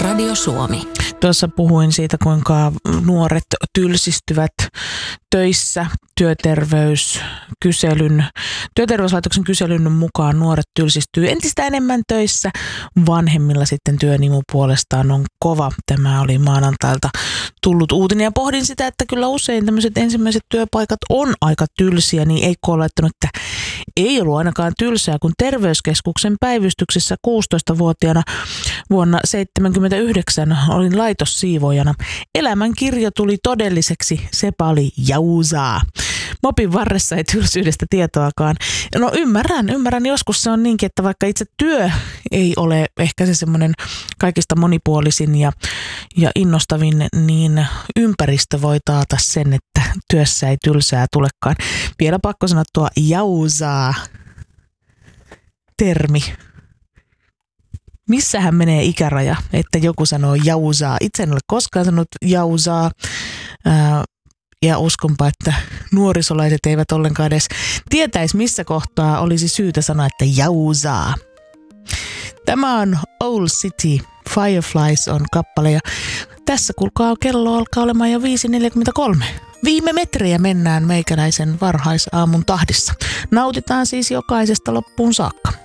Radio Suomi. Tuossa puhuin siitä, kuinka nuoret tylsistyvät töissä. Työterveyslaitoksen kyselyn mukaan nuoret tylsistyy entistä enemmän töissä. Vanhemmilla sitten työnimu puolestaan on kova. Tämä oli maanantailta tullut uutinen ja pohdin sitä, että kyllä usein tämmöiset ensimmäiset työpaikat on aika tylsiä, niin Eikko on laittanut, että ei ollut ainakaan tylsää, kun terveyskeskuksen päivystyksessä 16-vuotiaana vuonna 1979 olin laitossiivoojana. Elämän kirjo tuli todelliseksi, sepä oli jausaa. Mopin varressa ei tylsyydestä tietoakaan. No ymmärrän, joskus se on niinkin, että vaikka itse työ ei ole ehkä se semmoinen kaikista monipuolisin ja innostavin, niin ympäristö voi taata sen, että työssä ei tylsää tulekaan. Vielä pakko sanoa tuo jausaa termi. Missähän menee ikäraja, että joku sanoo jausaa? Itse en ole koskaan sanonut jausaa. Ja uskonpa, että nuorisolaiset eivät ollenkaan edes tietäisi, missä kohtaa olisi syytä sanoa, että jausaa. Tämä on Old City, Fireflies on kappale ja tässä kuulkaa kello alkaa olemaan jo 5.43. Viime metriä mennään meikäläisen varhaisaamun tahdissa. Nautitaan siis jokaisesta loppuun saakka.